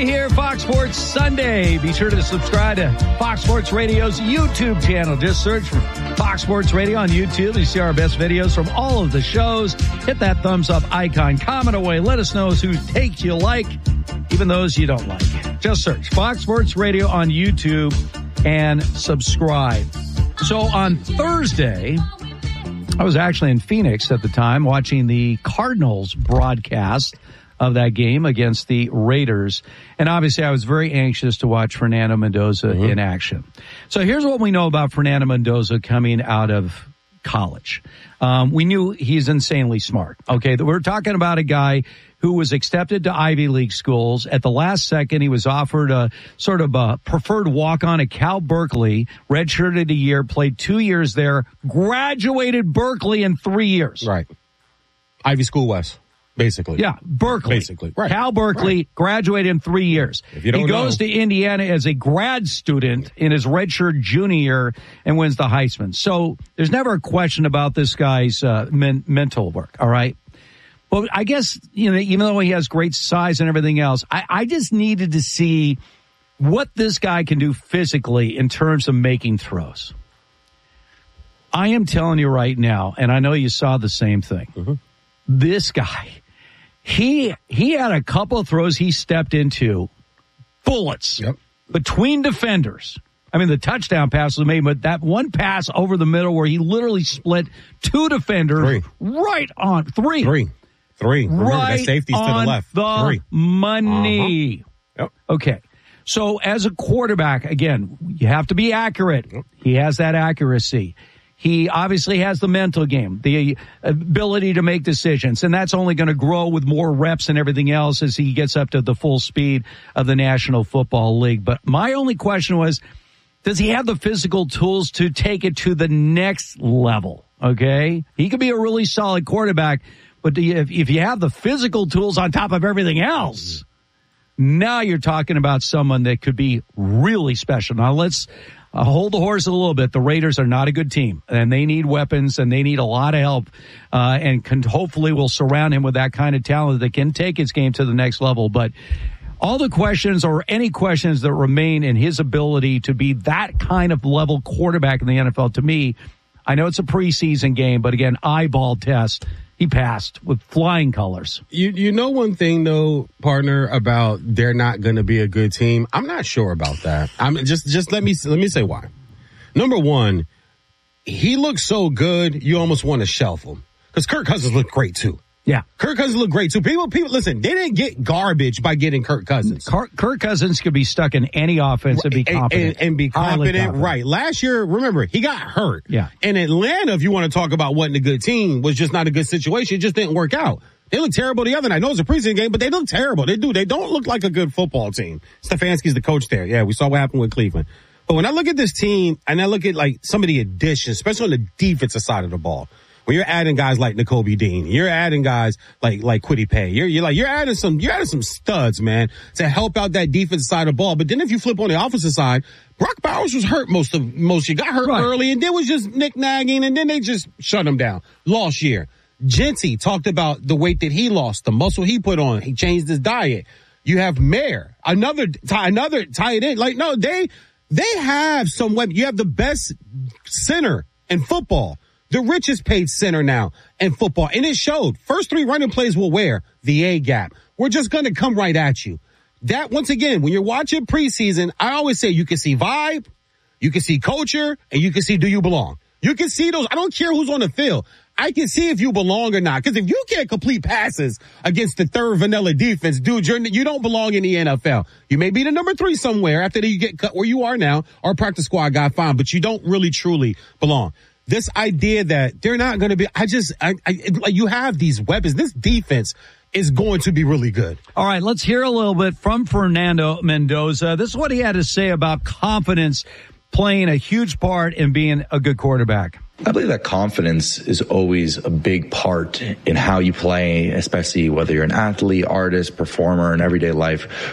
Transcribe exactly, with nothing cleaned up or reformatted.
you here, Fox Sports Sunday. Be sure to subscribe to Fox Sports Radio's YouTube channel. Just search for Fox Sports Radio on YouTube. You see our best videos from all of the shows. Hit that thumbs up icon. Comment away. Let us know who takes you like, even those you don't like. Just search Fox Sports Radio on YouTube and subscribe. So on Thursday, I was actually in Phoenix at the time watching the Cardinals broadcast of that game against the Raiders. And obviously I was very anxious to watch Fernando Mendoza mm-hmm. in action. So here's what we know about Fernando Mendoza coming out of college. Um, we knew he's insanely smart. Okay, we're talking about a guy who was accepted to Ivy League schools. At the last second, he was offered a sort of a preferred walk-on at Cal Berkeley, redshirted a year, played two years there, graduated Berkeley in three years. Right. Ivy School West, basically. Yeah, Berkeley. Basically. Right. Cal Berkeley, right. Graduated in three years. If you don't he goes know. to Indiana as a grad student in his redshirt junior year and wins the Heisman. So there's never a question about this guy's uh, men- mental work, all right? Well, I guess, you know, even though he has great size and everything else, I, I just needed to see what this guy can do physically in terms of making throws. I am telling you right now, and I know you saw the same thing. Mm-hmm. This guy, he he had a couple of throws he stepped into, bullets, yep. between defenders. I mean, the touchdown pass was made, but that one pass over the middle where he literally split two defenders three. right on three. Three. Three. Remember, right the safety's on to the left. the Three. money. Uh-huh. Yep. Okay. So as a quarterback, again, you have to be accurate. Yep. He has that accuracy. He obviously has the mental game, the ability to make decisions, and that's only going to grow with more reps and everything else as he gets up to the full speed of the National Football League. But my only question was, does he have the physical tools to take it to the next level? Okay? He could be a really solid quarterback, but do you, if, if you have the physical tools on top of everything else, now you're talking about someone that could be really special. Now let's uh, hold the horse a little bit. The Raiders are not a good team, and they need weapons, and they need a lot of help, uh, and can, hopefully will surround him with that kind of talent that can take his game to the next level. But all the questions or any questions that remain in his ability to be that kind of level quarterback in the N F L, to me, I know it's a preseason game, but again, eyeball test. He passed with flying colors. You you know one thing though, partner, about they're not going to be a good team. I'm not sure about that. I'm just just let me let me say why. Number one, he looks so good, you almost want to shelf him because Kirk Cousins looked great too. Yeah, Kirk Cousins looked great too. People, people, listen. They didn't get garbage by getting Kirk Cousins. Kirk, Kirk Cousins could be stuck in any offense and be confident. And, and, and be confident, confident, right. Last year, remember, he got hurt. Yeah. And Atlanta, if you want to talk about wasn't a good team, was just not a good situation. It just didn't work out. They looked terrible the other night. I know it's a preseason game, but they look terrible. They do. They don't look like a good football team. Stefanski's the coach there. Yeah, we saw what happened with Cleveland. But when I look at this team, and I look at like some of the additions, especially on the defensive side of the ball, when you're adding guys like Nakobe Dean, you're adding guys like, like Kwity Paye. You're, you're like, you're adding some, you're adding some studs, man, to help out that defensive side of the ball. But then if you flip on the offensive side, Brock Bowers was hurt most of, most, he got hurt right. early and then was just nick nagging and then they just shut him down. Lost year. Genty talked about the weight that he lost, the muscle he put on. He changed his diet. You have Mayer, another, another tight end. Like, no, they, they have some weapons. You have the best center in football. The richest paid center now in football. And it showed. First three running plays will wear the A gap. We're just going to come right at you. That, once again, when you're watching preseason, I always say you can see vibe, you can see culture, and you can see do you belong. You can see those. I don't care who's on the field. I can see if you belong or not. Because if you can't complete passes against the third vanilla defense, dude, you're, you don't belong in the N F L. You may be the number three somewhere after you get cut where you are now, or practice squad guy, fine, but you don't really truly belong. This idea that they're not going to be, I just, I, I, like you have these weapons. This defense is going to be really good. All right, let's hear a little bit from Fernando Mendoza. This is what he had to say about confidence playing a huge part in being a good quarterback. I believe that confidence is always a big part in how you play, especially whether you're an athlete, artist, performer in everyday life.